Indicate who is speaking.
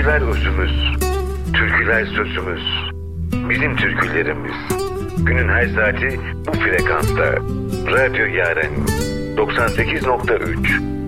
Speaker 1: Sözler özümüz, türküler sözümüz, bizim türkülerimiz. Günün her saati bu frekansta. Radyo Yaren 98.3